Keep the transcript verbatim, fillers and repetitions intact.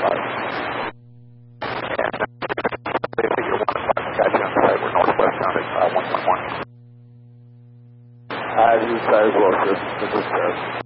five. And figure one five, gotcha on site, we're northwest on it, uh, one one one. I use that as well, sir. This is good.